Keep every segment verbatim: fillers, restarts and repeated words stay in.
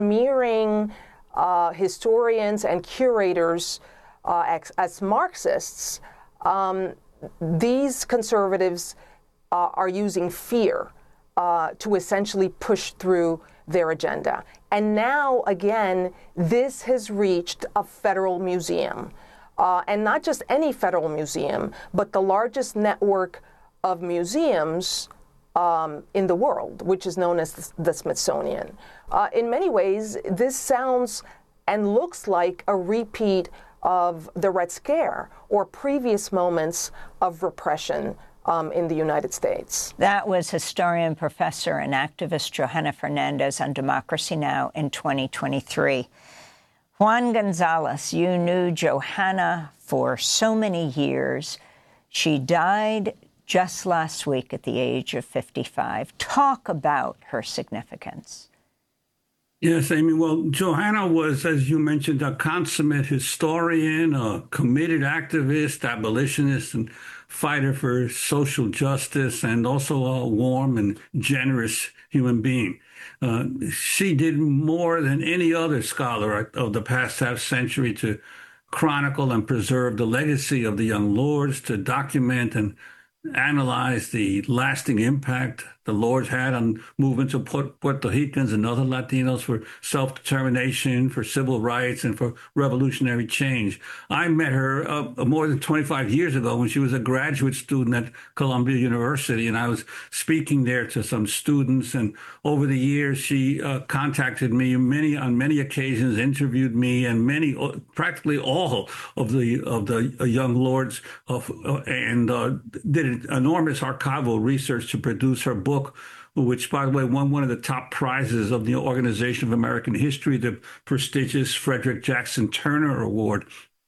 smearing uh, historians and curators uh, as, as Marxists, um, these conservatives uh, are using fear uh, to essentially push through their agenda. And now, again, this has reached a federal museum. Uh, and not just any federal museum, but the largest network of museums um, in the world, which is known as the, the Smithsonian. Uh, in many ways, this sounds and looks like a repeat of the Red Scare or previous moments of repression um, in the United States. That was historian, professor, and activist Johanna Fernandez on Democracy Now! In twenty twenty-three. Juan Gonzalez, you knew Johanna for so many years. She died just last week at the age of fifty-five. Talk about her significance. Yes, Amy. Well, Johanna was, as you mentioned, a consummate historian, a committed activist, abolitionist, and fighter for social justice, and also a warm and generous human being. Uh, she did more than any other scholar of the past half century to chronicle and preserve the legacy of the young lords, to document and analyze the lasting impact the Lords had on movements of Puerto Ricans and other Latinos for self-determination, for civil rights, and for revolutionary change. I met her uh, more than twenty-five years ago when she was a graduate student at Columbia University, and I was speaking there to some students. And over the years, she uh, contacted me many on many occasions, interviewed me, and many, practically all of the of the young lords, of, uh, and uh, did enormous archival research to produce her book. Book, which, by the way, won one of the top prizes of the Organization of American History, the prestigious Frederick Jackson Turner Award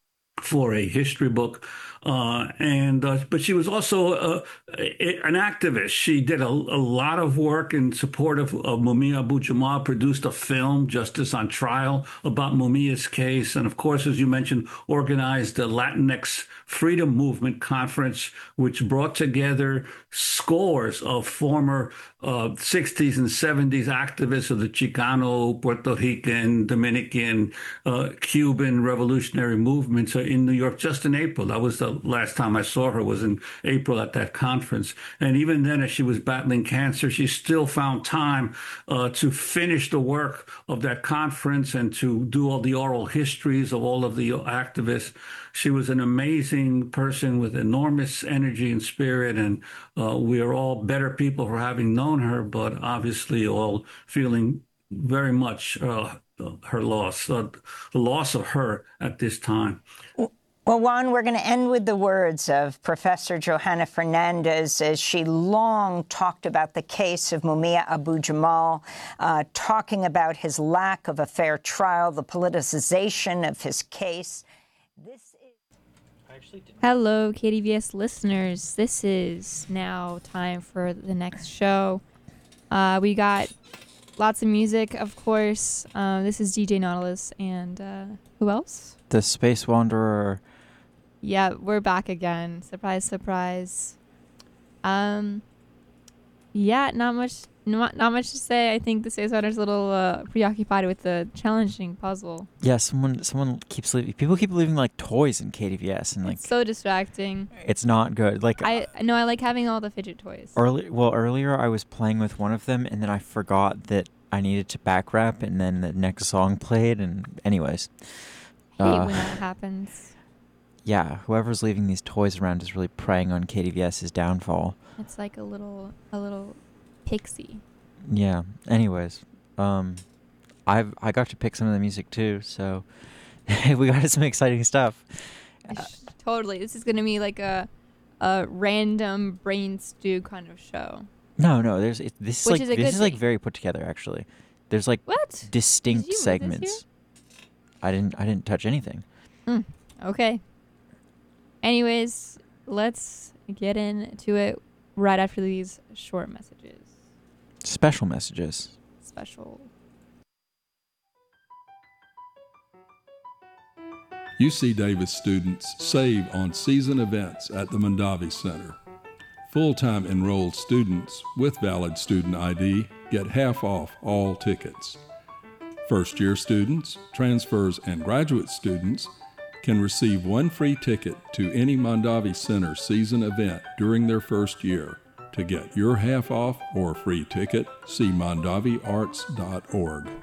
for a history book. Uh, and uh, but she was also uh, a, an activist. She did a, a lot of work in support of, of Mumia Abu-Jamal, produced a film, Justice on Trial, about Mumia's case, and of course, as you mentioned, organized the Latinx Freedom Movement Conference, which brought together scores of former uh, sixties and seventies activists of the Chicano, Puerto Rican, Dominican, uh, Cuban revolutionary movements in New York just in April. That was the last time I saw her, was in April at that conference. And even then, as she was battling cancer, she still found time uh, to finish the work of that conference and to do all the oral histories of all of the activists. She was an amazing person with enormous energy and spirit, and uh, we are all better people for having known her, but obviously all feeling very much uh, her loss, uh, the loss of her at this time. Well, Juan, we're going to end with the words of Professor Johanna Fernandez as she long talked about the case of Mumia Abu-Jamal, uh, talking about his lack of a fair trial, the politicization of his case. This is... Hello, K D V S listeners. This is now time for the next show. Uh, we got lots of music, of course. Uh, this is D J Nautilus and uh, who else? The Space Wanderer. Yeah, we're back again. Surprise, surprise. Um, yeah, not much, not, not much to say. I think the Space Wanderer's a little uh, preoccupied with the challenging puzzle. Yeah, someone, someone keeps leaving. People keep leaving like toys in K D V S, and like it's so distracting. It's not good. Like I no, I like having all the fidget toys. Early, well, earlier I was playing with one of them, and then I forgot that I needed to back rap, and then the next song played, and anyways. I hate uh, when that happens. Yeah, whoever's leaving these toys around is really preying on KDVS's downfall. It's like a little, a little pixie. Yeah. Anyways, um, I've I got to pick some of the music too, so we got some exciting stuff. Uh, totally, this is gonna be like a, a random brain stew kind of show. No, no, there's it, this is Which like is a this good is like thing. very put together actually. There's like what distinct Did you move this segments. I didn't I didn't touch anything. Mm, okay. Anyways, let's get into it right after these short messages. Special messages. Special. U C Davis students save on season events at the Mondavi Center. Full-time enrolled students with valid student I D get half off all tickets. First-year students, transfers, and graduate students can receive one free ticket to any Mondavi Center season event during their first year. To get your half off or free ticket, see mondavi arts dot org.